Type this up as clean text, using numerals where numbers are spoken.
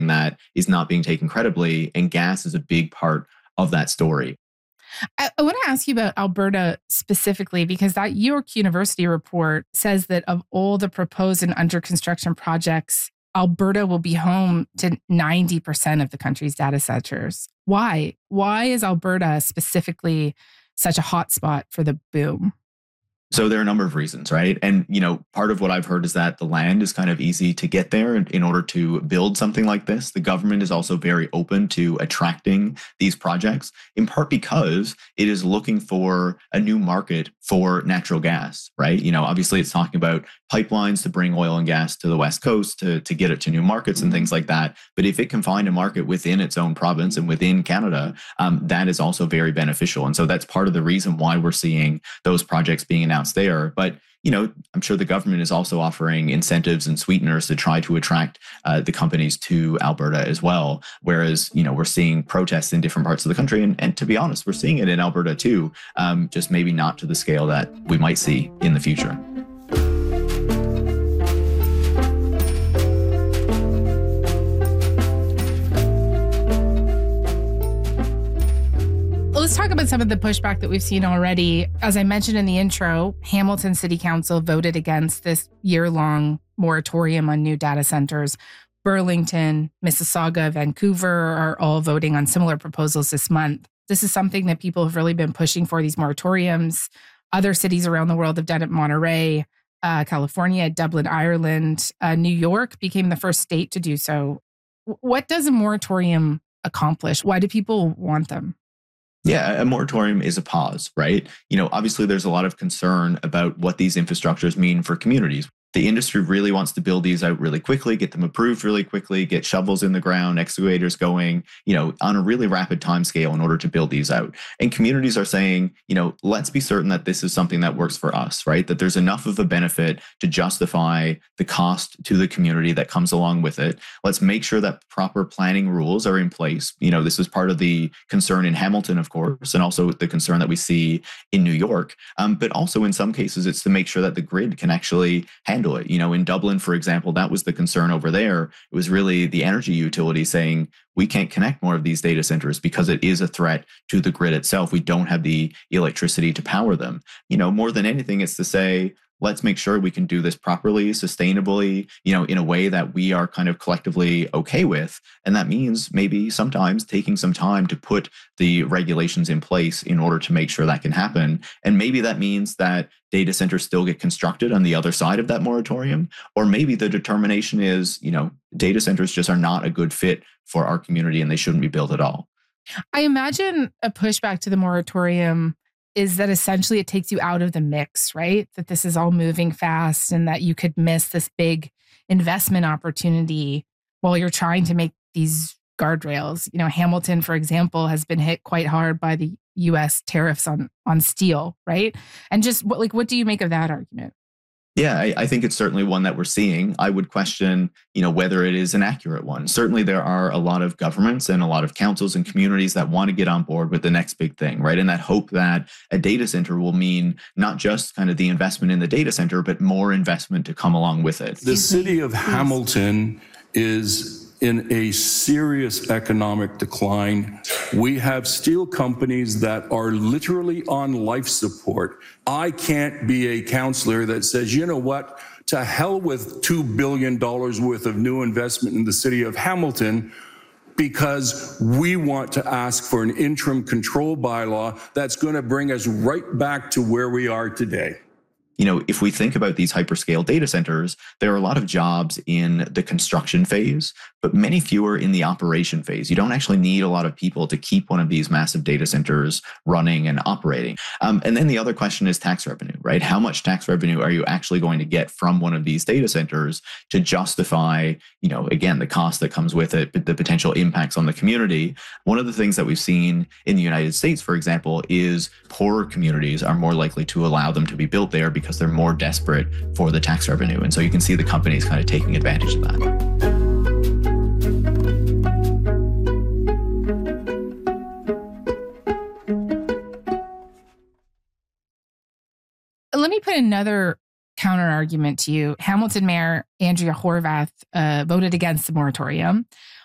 that is not being taken credibly, and gas is a big part of that story. I want to ask you about Alberta specifically, because that York University report says that of all the proposed and under construction projects, Alberta will be home to 90% of the country's data centers. Why? Why is Alberta specifically such a hotspot for the boom? So there are a number of reasons, right? And, part of what I've heard is that the land is kind of easy to get there in order to build something like this. The government is also very open to attracting these projects, in part because it is looking for a new market for natural gas, right? Obviously it's talking about pipelines to bring oil and gas to the West Coast to get it to new markets and things like that. But if it can find a market within its own province and within Canada, that is also very beneficial. And so that's part of the reason why we're seeing those projects being announced there. But I'm sure the government is also offering incentives and sweeteners to try to attract the companies to Alberta as well. Whereas, we're seeing protests in different parts of the country. And to be honest, we're seeing it in Alberta too, just maybe not to the scale that we might see in the future. Let's talk about some of the pushback that we've seen already. As I mentioned in the intro, Hamilton City Council voted against this year-long moratorium on new data centers. Burlington, Mississauga, Vancouver are all voting on similar proposals this month. This is something that people have really been pushing for, these moratoriums. Other cities around the world have done it. Monterey, California, Dublin, Ireland, New York became the first state to do so. What does a moratorium accomplish? Why do people want them? Yeah, a moratorium is a pause, right? Obviously there's a lot of concern about what these infrastructures mean for communities. The industry really wants to build these out really quickly, get them approved really quickly, get shovels in the ground, excavators going, on a really rapid time scale in order to build these out. And communities are saying, let's be certain that this is something that works for us, right? That there's enough of a benefit to justify the cost to the community that comes along with it. Let's make sure that proper planning rules are in place. This is part of the concern in Hamilton, of course, and also the concern that we see in New York. But also in some cases, it's to make sure that the grid can actually handle it. In Dublin, for example, that was the concern over there. It was really the energy utility saying, we can't connect more of these data centers because it is a threat to the grid itself. We don't have the electricity to power them. More than anything, it's to say, let's make sure we can do this properly, sustainably, in a way that we are kind of collectively okay with. And that means maybe sometimes taking some time to put the regulations in place in order to make sure that can happen. And maybe that means that data centers still get constructed on the other side of that moratorium. Or maybe the determination is, data centers just are not a good fit for our community and they shouldn't be built at all. I imagine a pushback to the moratorium is that essentially it takes you out of the mix, right? That this is all moving fast and that you could miss this big investment opportunity while you're trying to make these guardrails. Hamilton, for example, has been hit quite hard by the US tariffs on steel, right? And just what do you make of that argument? Yeah, I think it's certainly one that we're seeing. I would question, whether it is an accurate one. Certainly there are a lot of governments and a lot of councils and communities that want to get on board with the next big thing, right? And that hope that a data center will mean not just kind of the investment in the data center, but more investment to come along with it. The city of Hamilton is in a serious economic decline. We have steel companies that are literally on life support. I can't be a councillor that says, you know what, to hell with $2 billion worth of new investment in the city of Hamilton, because we want to ask for an interim control bylaw that's going to bring us right back to where we are today. If we think about these hyperscale data centers, there are a lot of jobs in the construction phase, but many fewer in the operation phase. You don't actually need a lot of people to keep one of these massive data centers running and operating. And then the other question is tax revenue, right? How much tax revenue are you actually going to get from one of these data centers to justify, again, the cost that comes with it, but the potential impacts on the community? One of the things that we've seen in the United States, for example, is poorer communities are more likely to allow them to be built there because they're more desperate for the tax revenue. And so you can see the companies kind of taking advantage of that. Let me put another counter argument to you. Hamilton Mayor Andrea Horwath voted against the moratorium.